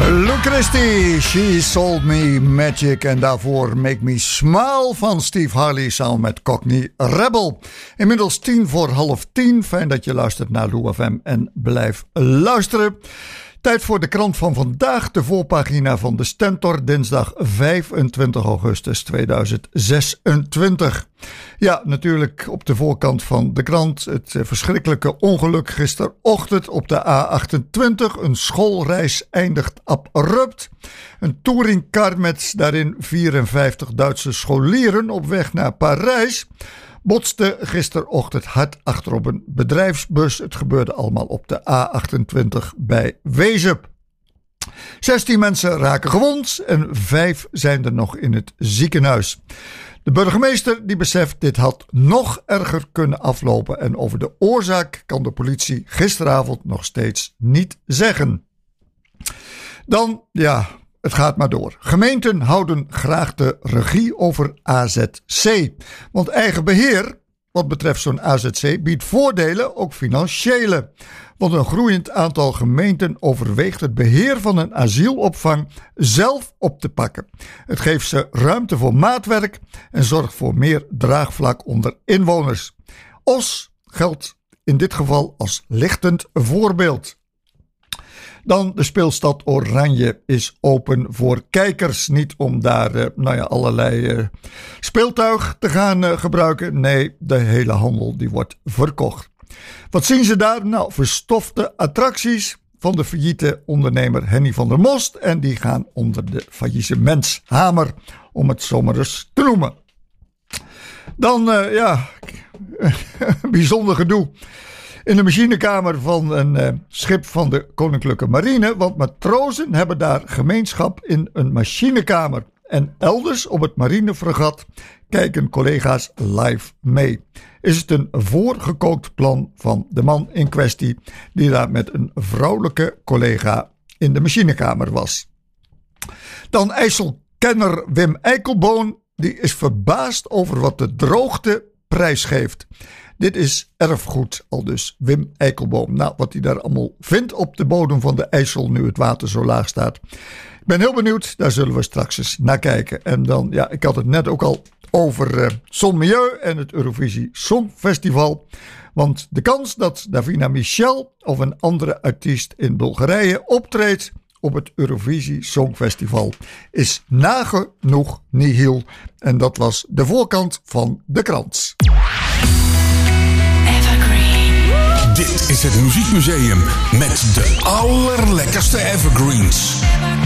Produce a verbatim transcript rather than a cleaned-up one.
Lou Christie, She Sold Me Magic. En daarvoor Make Me Smile van Steve Harley samen met Cockney Rebel. Inmiddels tien voor half tien. Fijn dat je luistert naar Lou F M en blijf luisteren. Tijd voor de krant van vandaag, de voorpagina van de Stentor, dinsdag vijfentwintig augustus tweeduizend zesentwintig. Ja, natuurlijk op de voorkant van de krant het verschrikkelijke ongeluk gisterochtend op de A achtentwintig. Een schoolreis eindigt abrupt. Een touringcar met daarin vierenvijftig Duitse scholieren op weg naar Parijs botste gisterochtend hard achterop een bedrijfsbus. Het gebeurde allemaal op de A achtentwintig bij Wezep. zestien mensen raken gewond en vijf zijn er nog in het ziekenhuis. De burgemeester die beseft dit had nog erger kunnen aflopen en over de oorzaak kan de politie gisteravond nog steeds niet zeggen. Dan, ja, het gaat maar door. Gemeenten houden graag de regie over A Z C. Want eigen beheer, wat betreft zo'n A Z C, biedt voordelen, ook financiële. Want een groeiend aantal gemeenten overweegt het beheer van een asielopvang zelf op te pakken. Het geeft ze ruimte voor maatwerk en zorgt voor meer draagvlak onder inwoners. Os geldt in dit geval als lichtend voorbeeld. Dan de speelstad Oranje is open voor kijkers. Niet om daar uh, nou ja, allerlei uh, speeltuig te gaan uh, gebruiken. Nee, de hele handel die wordt verkocht. Wat zien ze daar? Nou, verstofte attracties van de failliete ondernemer Henny van der Most. En die gaan onder de faillissementshamer, om het zomaar eens te noemen. Dan, uh, ja, bijzonder gedoe in de machinekamer van een uh, schip van de Koninklijke Marine. Want matrozen hebben daar gemeenschap in een machinekamer. En elders op het marinefregat kijken collega's live mee. Is het een voorgekookt plan van de man in kwestie die daar met een vrouwelijke collega in de machinekamer was. Dan IJsselkenner Wim Eikelboom, die is verbaasd over wat de droogte prijsgeeft. Dit is erfgoed, aldus Wim Eikelboom. Nou, wat hij daar allemaal vindt op de bodem van de IJssel nu het water zo laag staat. Ik ben heel benieuwd, daar zullen we straks eens naar kijken. En dan, ja, ik had het net ook al over uh, Son Milieu en het Eurovisie Songfestival. Want de kans dat Davina Michel of een andere artiest in Bulgarije optreedt op het Eurovisie Songfestival is nagenoeg nihil. En dat was de voorkant van de krant. Dit is het Muziekmuseum met de allerlekkerste evergreens.